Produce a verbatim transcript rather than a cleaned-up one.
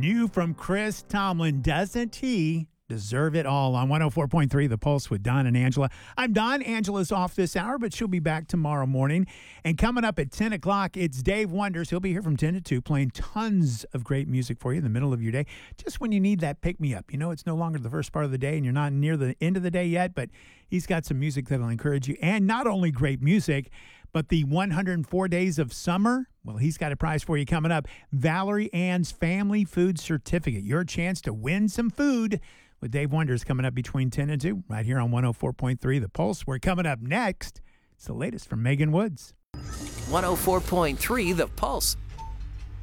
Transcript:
New from Chris Tomlin, doesn't he deserve it all? On one oh four point three The Pulse with Don and Angela. I'm Don. Angela's off this hour, but she'll be back tomorrow morning. And coming up at ten o'clock, it's Dave Wonders. He'll be here from ten to two, playing tons of great music for you in the middle of your day, just when you need that pick-me-up. You know, it's no longer the first part of the day, and you're not near the end of the day yet, but he's got some music that'll encourage you. And not only great music, but the one hundred four days of summer, well, he's got a prize for you coming up. Valerie Ann's Family Food Certificate. Your chance to win some food with Dave Wonders coming up between ten and two, right here on one oh four point three The Pulse. We're coming up next. It's the latest from Megan Woods. one oh four point three The Pulse.